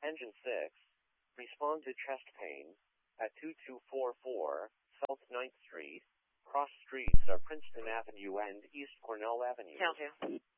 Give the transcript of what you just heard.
Engine 6. Respond to chest pain at 2244 South 9th Street. Cross streets are Princeton Avenue and East Cornell Avenue. Count 2.